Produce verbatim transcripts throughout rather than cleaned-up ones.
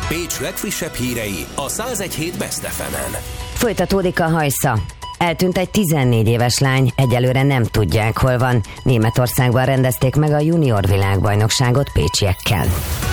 Pécs legfrissebb hírei a száz egy hét Best ef emen. Folytatódik a hajsza. Eltűnt egy tizennégy éves lány, egyelőre nem tudják, hol van. Németországban rendezték meg a junior világbajnokságot pécsiekkel.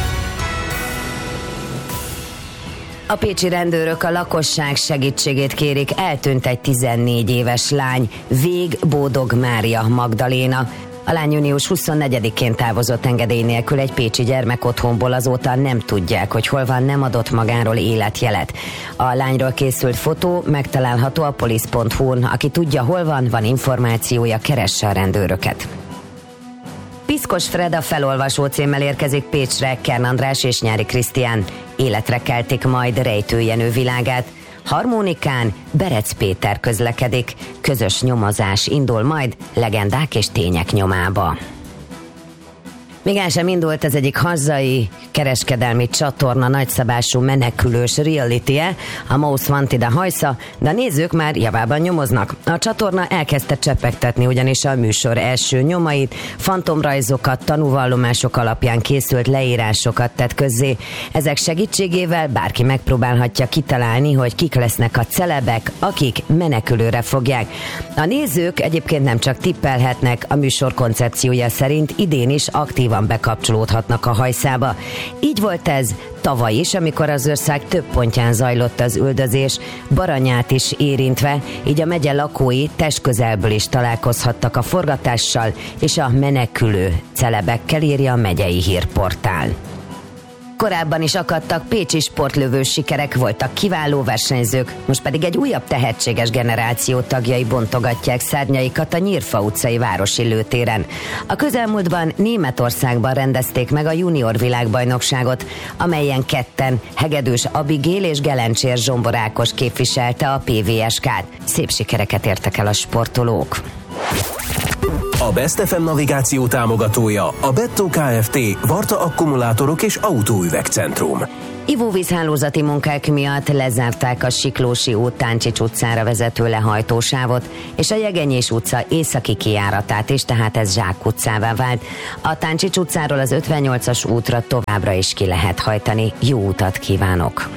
A pécsi rendőrök a lakosság segítségét kérik, eltűnt egy tizennégy éves lány, Vég Bódog Mária Magdaléna. A lány június huszonnegyedikén távozott engedély nélkül egy pécsi gyermekotthonból, azóta nem tudják, hogy hol van, nem adott magáról életjelet. A lányról készült fotó megtalálható a police pont hu-n. Aki tudja, hol van, van információja, keresse a rendőröket. Piszkos Fred a felolvasó címmel érkezik Pécsre, Kern András és Nyári Krisztián. Életre keltik majd Rejtő Jenő világát. Harmonikán Berec Péter közlekedik. Közös nyomozás indul majd legendák és tények nyomába. Még el sem indult az egyik hazai kereskedelmi csatorna nagyszabású menekülős reality-e, a Most Wanted a hajsza, de a nézők már javában nyomoznak. A csatorna elkezdte csepegtetni ugyanis a műsor első nyomait, fantomrajzokat, tanúvallomások alapján készült leírásokat tett közzé. Ezek segítségével bárki megpróbálhatja kitalálni, hogy kik lesznek a celebek, akik menekülőre fogják. A nézők egyébként nem csak tippelhetnek, a műsor koncepciója szerint idén is aktívan bekapcsolódhatnak a hajszába. Így volt ez tavaly is, amikor az ország több pontján zajlott az üldözés, Baranyát is érintve, így a megye lakói testközelből is találkozhattak a forgatással és a menekülő celebekkel, írja a megyei hírportál. Korábban is akadtak pécsi sportlövős sikerek, voltak kiváló versenyzők, most pedig egy újabb tehetséges generáció tagjai bontogatják szárnyaikat a Nyírfa utcai városi lőtéren. A közelmúltban Németországban rendezték meg a junior világbajnokságot, amelyen ketten, Hegedűs Abigél és Gelencsér Zsombor Ákos képviselte a pé vé es ká-t. Szép sikereket értek el a sportolók. A Best ef em navigáció támogatója a Bettó Kft. Varta Akkumulátorok és Autóüvegcentrum. Ivóvízhálózati munkák miatt lezárták a Siklósi út Táncsics utcára vezető lehajtósávot, és a Jegenyés utca északi kijáratát is, tehát ez Zsák utcává vált. A Táncsics utcáról az ötvennyolcas útra továbbra is ki lehet hajtani. Jó utat kívánok!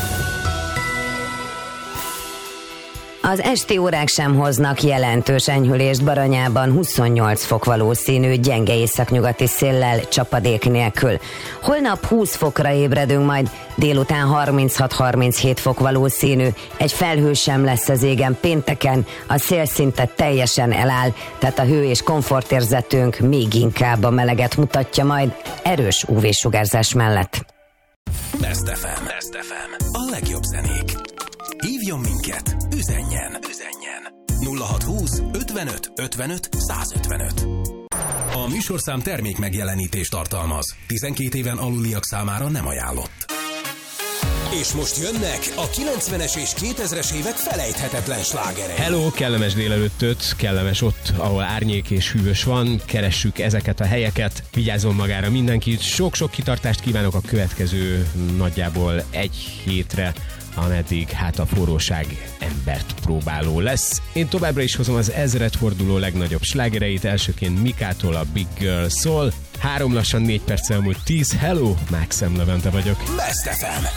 Az esti órák sem hoznak jelentős enyhülést. Baranyában huszonnyolc fok valószínű, gyenge északnyugati széllel, csapadék nélkül. Holnap húsz fokra ébredünk, majd délután harminchat-harminchét fok valószínű. Egy felhő sem lesz az égen pénteken, a szél szinte teljesen eláll, tehát a hő és komfortérzetünk még inkább a meleget mutatja majd, erős ú vé-sugárzás mellett. Best ef em. Best ef em. A legjobb zenék. Hívjon minket, üzenjen, üzenjen. nulla hatszázhúsz ötvenöt ötvenöt százötvenöt. A műsorszám termék megjelenítést tartalmaz. tizenkét éven aluliak számára nem ajánlott. És most jönnek a kilencvenes és kétezres évek felejthetetlen slágerei. Hello, kellemes délelőttöt, kellemes ott, ahol árnyék és hűvös van. Keressük ezeket a helyeket. Vigyázzon magára mindenkit. Sok-sok kitartást kívánok a következő nagyjából egy hétre, ameddig hát a forróság embert próbáló lesz. Én továbbra is hozom az ezredforduló legnagyobb slágereit, elsőként Mikától a Big Girl szól. Három lassan négy perc elmúlt tíz. Hello, Mákszem Levente vagyok. Best ef em.